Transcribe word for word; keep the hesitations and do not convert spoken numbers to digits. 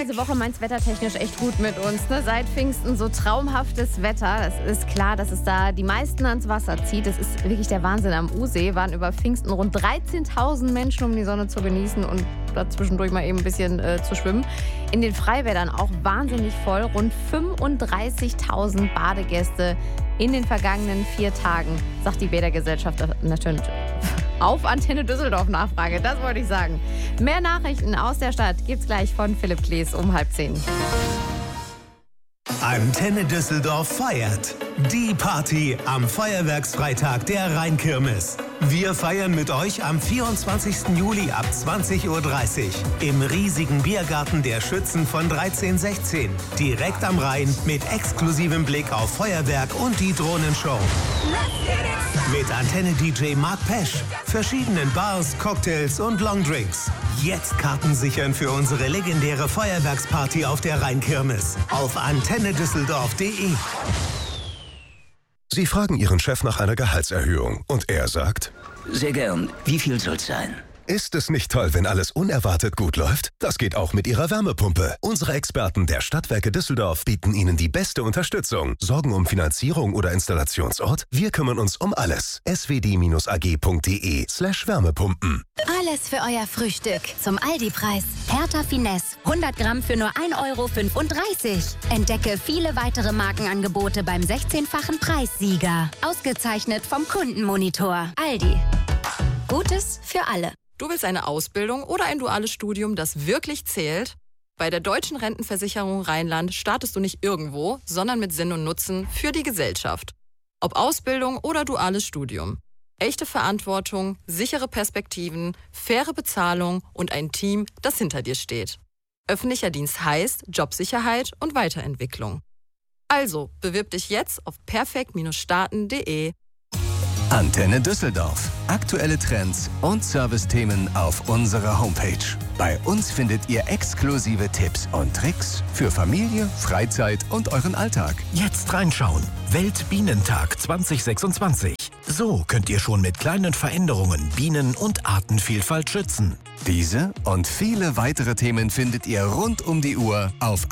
diese Woche meint's wettertechnisch echt gut mit uns. Ne? Seit Pfingsten so traumhaftes Wetter. Es ist klar, dass es da die meisten ans Wasser zieht. Das ist wirklich der Wahnsinn. Am Ursee waren über Pfingsten rund dreizehntausend Menschen, um die Sonne zu genießen und dazwischendurch mal eben ein bisschen äh, zu schwimmen. In den Freibädern auch wahnsinnig voll. Rund fünfunddreißigtausend Badegäste in den vergangenen vier Tagen, sagt die Bädergesellschaft natürlich. Auf Antenne Düsseldorf Nachfrage, das wollte ich sagen. Mehr Nachrichten aus der Stadt gibt's gleich von Philipp Klees um halb zehn. Antenne Düsseldorf feiert. Die Party am Feuerwerksfreitag der Rheinkirmes. Wir feiern mit euch am vierundzwanzigsten Juli ab zwanzig Uhr dreißig im riesigen Biergarten der Schützen von dreizehn sechzehn. Direkt am Rhein mit exklusivem Blick auf Feuerwerk und die Drohnenshow. Mit Antenne-D J Mark Pesch, verschiedenen Bars, Cocktails und Longdrinks. Jetzt Karten sichern für unsere legendäre Feuerwerksparty auf der Rheinkirmes. Auf antenne düsseldorf punkt de. Sie fragen Ihren Chef nach einer Gehaltserhöhung und er sagt: Sehr gern. Wie viel soll's sein? Ist es nicht toll, wenn alles unerwartet gut läuft? Das geht auch mit Ihrer Wärmepumpe. Unsere Experten der Stadtwerke Düsseldorf bieten Ihnen die beste Unterstützung. Sorgen um Finanzierung oder Installationsort? Wir kümmern uns um alles. s w d Bindestrich a g punkt de slash Wärmepumpen. Alles für euer Frühstück zum Aldi-Preis. Hertha Finesse, hundert Gramm für nur ein Euro fünfunddreißig. Entdecke viele weitere Markenangebote beim sechzehnfachen Preissieger. Ausgezeichnet vom Kundenmonitor. Aldi. Gutes für alle. Du willst eine Ausbildung oder ein duales Studium, das wirklich zählt? Bei der Deutschen Rentenversicherung Rheinland startest du nicht irgendwo, sondern mit Sinn und Nutzen für die Gesellschaft. Ob Ausbildung oder duales Studium. Echte Verantwortung, sichere Perspektiven, faire Bezahlung und ein Team, das hinter dir steht. Öffentlicher Dienst heißt Jobsicherheit und Weiterentwicklung. Also, bewirb dich jetzt auf perfekt starten punkt de. Antenne Düsseldorf. Aktuelle Trends und Servicethemen auf unserer Homepage. Bei uns findet ihr exklusive Tipps und Tricks für Familie, Freizeit und euren Alltag. Jetzt reinschauen. Weltbienentag zwanzig sechsundzwanzig. So könnt ihr schon mit kleinen Veränderungen Bienen- und Artenvielfalt schützen. Diese und viele weitere Themen findet ihr rund um die Uhr auf